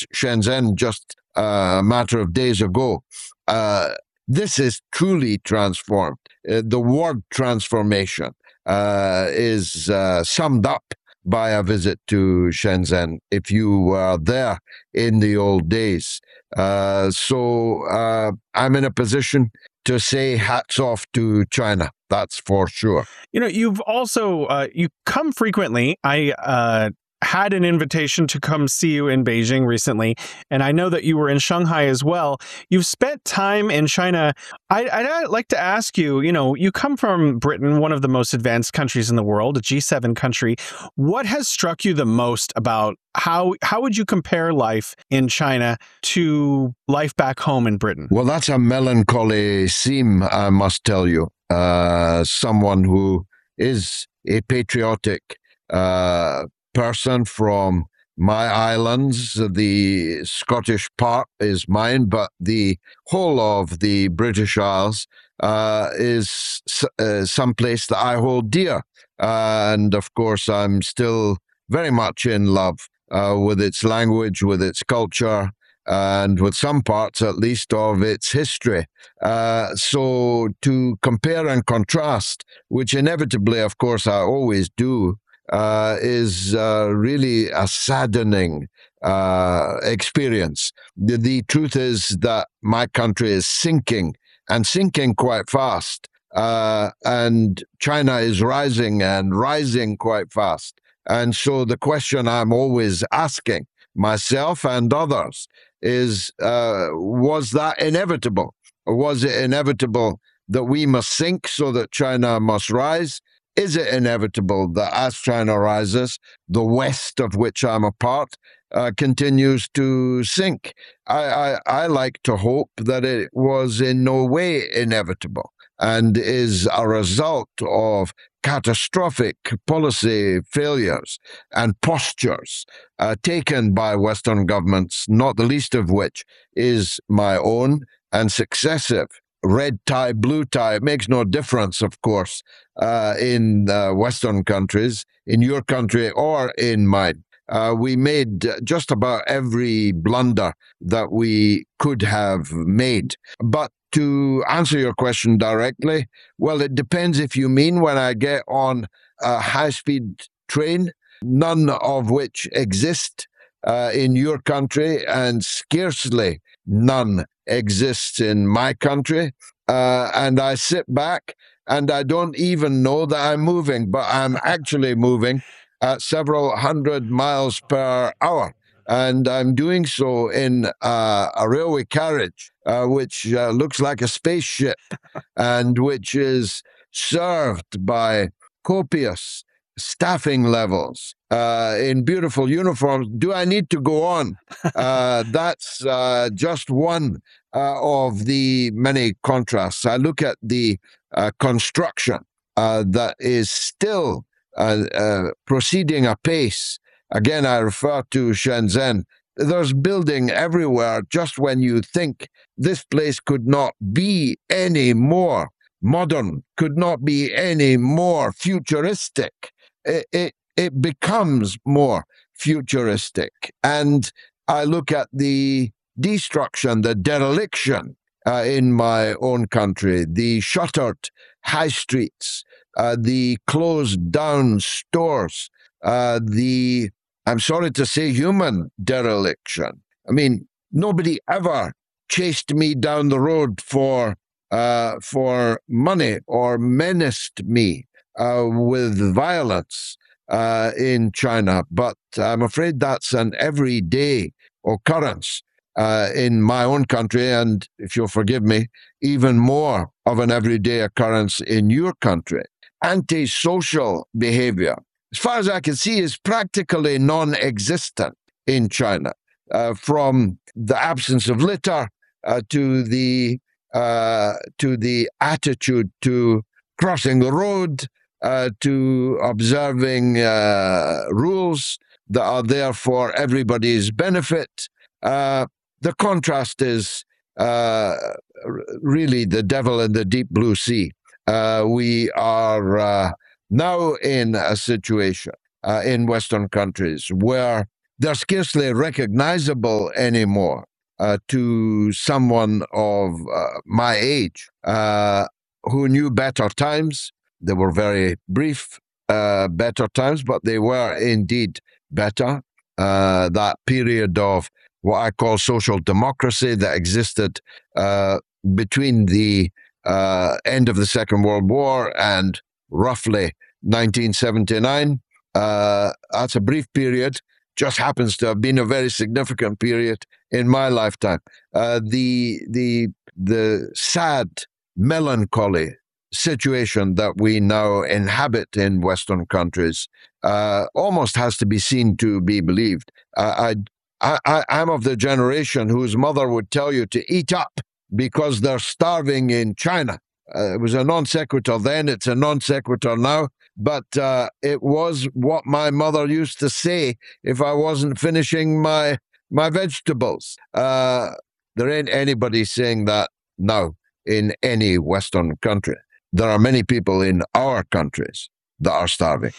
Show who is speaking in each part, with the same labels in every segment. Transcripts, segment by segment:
Speaker 1: Shenzhen just a matter of days ago. This is truly transformed. The word transformation is summed up by a visit to Shenzhen if you were there in the old days. So I'm in a position to say hats off to China. That's for sure.
Speaker 2: You've also, you come frequently. I had an invitation to come see you in Beijing recently, and I know that you were in Shanghai as well. You've spent time in China. I'd like to ask you, you come from Britain, one of the most advanced countries in the world, a G7 country. What has struck you the most about how would you compare life in China to life back home in Britain?
Speaker 1: Well, that's a melancholy theme, I must tell you. Someone who is a patriotic person from my islands. The Scottish part is mine, but the whole of the British Isles is someplace that I hold dear. And of course, I'm still very much in love with its language, with its culture, and with some parts, at least, of its history. So to compare and contrast, which inevitably, of course, I always do, is really a saddening experience. The truth is that my country is sinking, and sinking quite fast. And China is rising and rising quite fast. And so the question I'm always asking myself and others is, was that inevitable? Or was it inevitable that we must sink so that China must rise? Is it inevitable that as China rises, the West, of which I'm a part, continues to sink? I like to hope that it was in no way inevitable and is a result of catastrophic policy failures and postures taken by Western governments, not the least of which is my own, and successive red tie, blue tie. It makes no difference, of course, in Western countries, in your country or in mine. We made just about every blunder that we could have made. But to answer your question directly, well, it depends if you mean when I get on a high-speed train, none of which exist in your country, and scarcely none exists in my country. And I sit back and I don't even know that I'm moving, but I'm actually moving at several hundred miles per hour. And I'm doing so in a railway carriage, which looks like a spaceship and which is served by copious staffing levels in beautiful uniforms. Do I need to go on? That's just one of the many contrasts. I look at the construction that is still proceeding apace. Again, I refer to Shenzhen. There's building everywhere just when you think this place could not be any more modern, could not be any more futuristic. It becomes more futuristic. And I look at the destruction, the dereliction in my own country, the shuttered high streets, the closed down stores, I'm sorry to say, human dereliction. I mean, nobody ever chased me down the road for money or menaced me with violence in China, but I'm afraid that's an everyday occurrence in my own country, and if you'll forgive me, even more of an everyday occurrence in your country. Antisocial behavior, as far as I can see, is practically non-existent in China, from the absence of litter to the attitude to crossing the road, to observing rules that are there for everybody's benefit. The contrast is really the devil in the deep blue sea. We are now in a situation in Western countries where they're scarcely recognizable anymore to someone of my age who knew better times. They were very brief, better times, but they were indeed better. That period of what I call social democracy that existed between the end of the Second World War and roughly 1979. That's a brief period, just happens to have been a very significant period in my lifetime. The sad, melancholy situation that we now inhabit in Western countries almost has to be seen to be believed. I'm of the generation whose mother would tell you to eat up because they're starving in China. It was a non sequitur then, it's a non sequitur now, but it was what my mother used to say if I wasn't finishing my vegetables. There ain't anybody saying that now in any Western country. There are many people in our countries that are starving.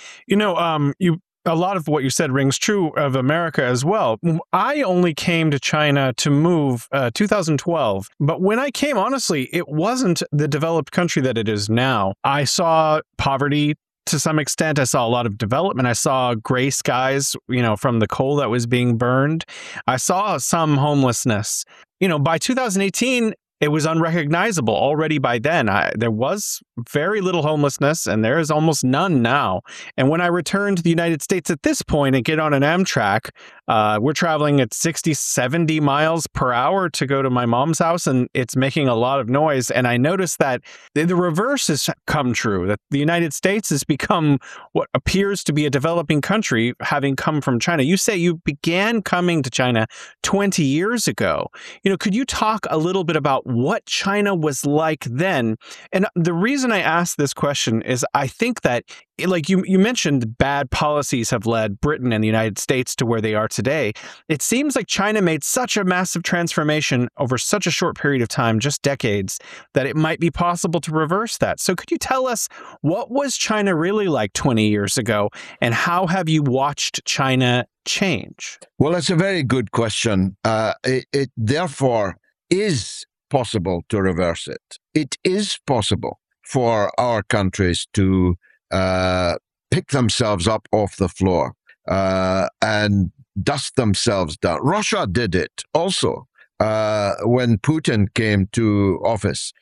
Speaker 2: A lot of what you said rings true of America as well. I only came to China to move 2012, but when I came, honestly, it wasn't the developed country that it is now. I saw poverty to some extent. I saw a lot of development. I saw gray skies, from the coal that was being burned. I saw some homelessness. By 2018, it was unrecognizable already by then. There was very little homelessness, and there is almost none now. And when I return to the United States at this point and get on an Amtrak, we're traveling at 60, 70 miles per hour to go to my mom's house, and it's making a lot of noise. And I noticed that the reverse has come true, that the United States has become what appears to be a developing country, having come from China. You say you began coming to China 20 years ago. Could you talk a little bit about what China was like then? And the reason I ask this question is I think that, like you mentioned, bad policies have led Britain and the United States to where they are today. It seems like China made such a massive transformation over such a short period of time, just decades, that it might be possible to reverse that. So could you tell us, what was China really like 20 years ago, and how have you watched China change?
Speaker 1: Well, that's a very good question. It therefore is possible to reverse it. It is possible for our countries to pick themselves up off the floor and dust themselves down. Russia did it also when Putin came to office,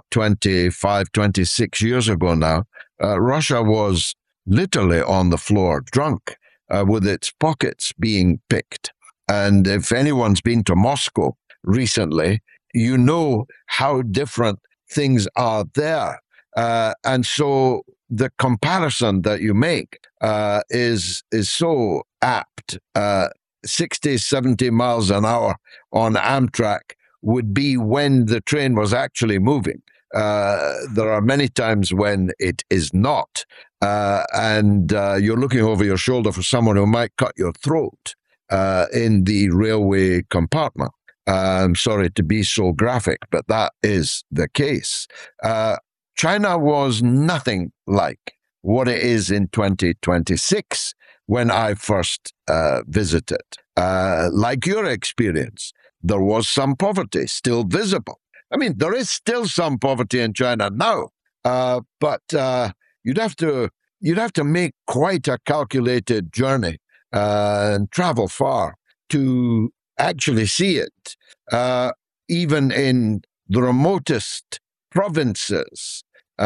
Speaker 1: 25, 26 years ago now. Russia was literally on the floor, drunk, with its pockets being picked. And if anyone's been to Moscow recently, you know how different things are there. And so the comparison that you make is so apt. 60, 70 miles an hour on Amtrak would be when the train was actually moving. There are many times when it is not. And you're looking over your shoulder for someone who might cut your throat in the railway compartment. I'm sorry to be so graphic, but that is the case. China was nothing like what it is in 2026 when I first visited. Like your experience, there was some poverty still visible. I mean, there is still some poverty in China now, but you'd have to make quite a calculated journey and travel far to actually see it. Even in the remotest provinces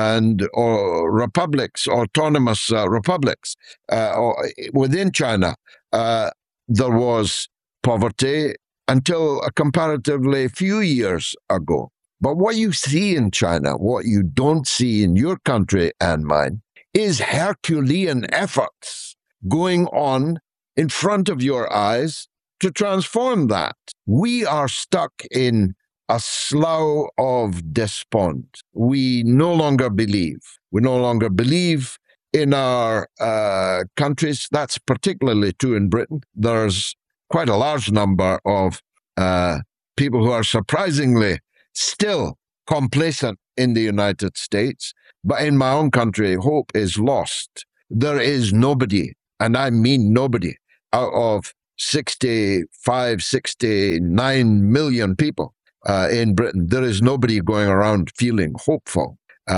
Speaker 1: or republics, autonomous republics within China, there was poverty until a comparatively few years ago. But what you see in China, what you don't see in your country and mine, is Herculean efforts going on in front of your eyes to transform that. We are stuck in a slough of despond. We no longer believe. We no longer believe in our countries. That's particularly true in Britain. There's quite a large number of people who are surprisingly still complacent in the United States. But in my own country, hope is lost. There is nobody, and I mean nobody, out of 65, 69 million people in Britain. There is nobody going around feeling hopeful.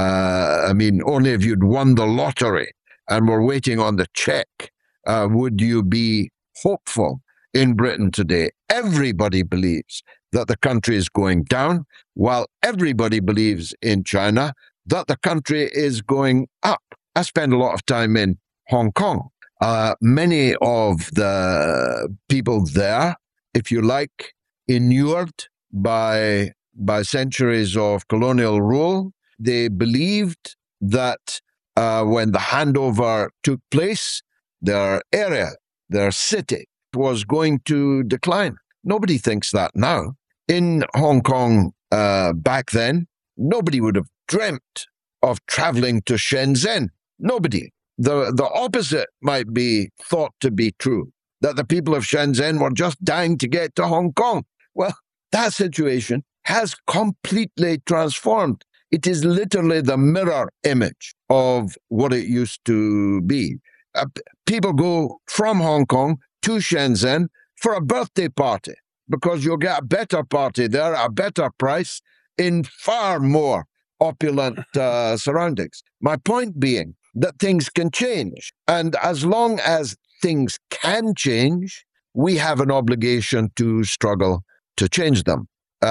Speaker 1: Only if you'd won the lottery and were waiting on the check, would you be hopeful in Britain today. Everybody believes that the country is going down, while everybody believes in China that the country is going up. I spend a lot of time in Hong Kong. Many of the people there, if you like, inured by centuries of colonial rule, they believed that when the handover took place, their area, their city, was going to decline. Nobody thinks that now. In Hong Kong back then, nobody would have dreamt of traveling to Shenzhen. Nobody. The opposite might be thought to be true, that the people of Shenzhen were just dying to get to Hong Kong. Well, that situation has completely transformed. It is literally the mirror image of what it used to be. People go from Hong Kong to Shenzhen for a birthday party because you'll get a better party there, a better price, in far more opulent surroundings. My point being that things can change. And as long as things can change, we have an obligation to struggle to change them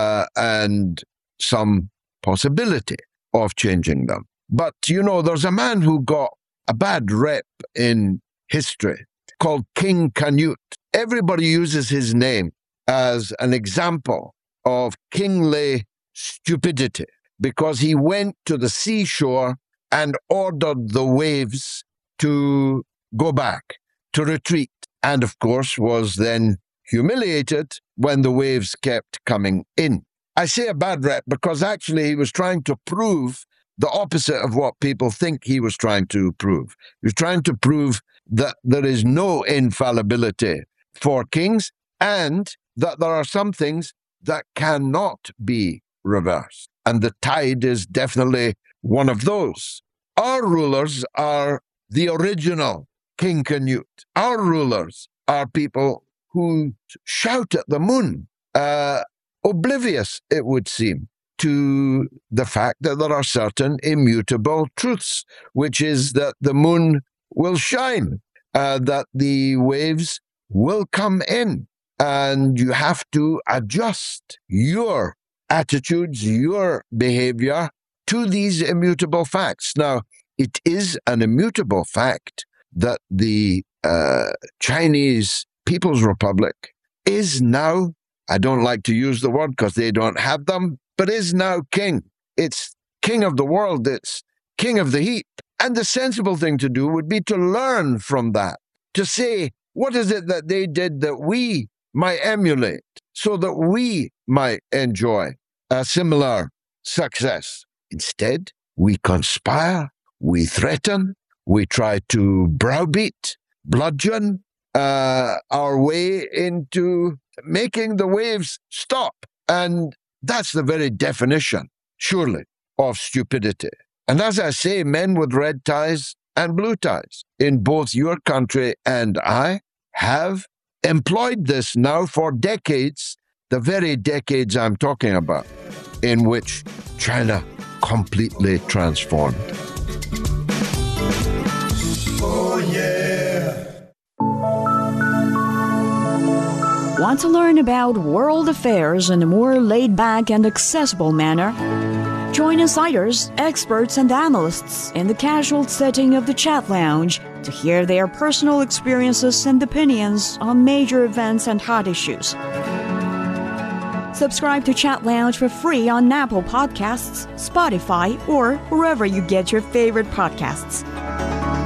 Speaker 1: and some possibility of changing them. But, there's a man who got a bad rep in history called King Canute. Everybody uses his name as an example of kingly stupidity because he went to the seashore and ordered the waves to go back, to retreat, and of course was then humiliated when the waves kept coming in. I say a bad rep because actually he was trying to prove the opposite of what people think he was trying to prove. He was trying to prove that there is no infallibility for kings and that there are some things that cannot be reversed. And the tide is definitely one of those. Our rulers are the original King Canute. Our rulers are people who shout at the moon, oblivious, it would seem, to the fact that there are certain immutable truths, which is that the moon will shine, that the waves will come in, and you have to adjust your attitudes, your behavior to these immutable facts. Now, it is an immutable fact that the Chinese People's Republic is now, I don't like to use the word because they don't have them, but is now king. It's king of the world. It's king of the heap. And the sensible thing to do would be to learn from that, to say, what is it that they did that we might emulate so that we might enjoy a similar success? Instead, we conspire, we threaten, we try to browbeat, bludgeon our way into making the waves stop. And that's the very definition, surely, of stupidity. And as I say, men with red ties and blue ties in both your country and I have employed this now for decades, the very decades I'm talking about, in which China completely transformed.
Speaker 3: Oh, yeah.
Speaker 4: Want to learn about world affairs in a more laid-back and accessible manner? Join insiders, experts, and analysts in the casual setting of the Chat Lounge to hear their personal experiences and opinions on major events and hot issues. Subscribe to Chat Lounge for free on Apple Podcasts, Spotify, or wherever you get your favorite podcasts.